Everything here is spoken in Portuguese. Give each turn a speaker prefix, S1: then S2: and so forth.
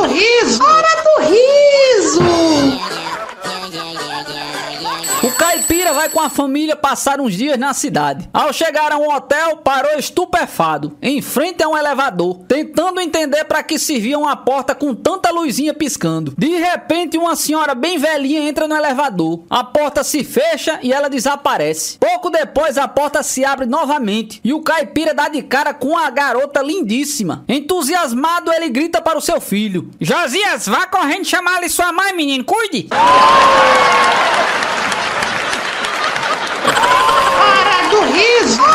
S1: do riso! Hora do riso!
S2: O caipira vai com a família passar uns dias na cidade. Ao chegar a um hotel, parou estupefado, em frente a um elevador, tentando entender para que servia uma porta com tanta luzinha piscando. De repente, uma senhora bem velhinha entra no elevador. A porta se fecha e ela desaparece. Pouco depois, a porta se abre novamente e o caipira dá de cara com uma garota lindíssima. Entusiasmado, ele grita para o seu filho: Josias, vá correndo chamar ali sua mãe, menino, cuide!
S1: Hora do riso!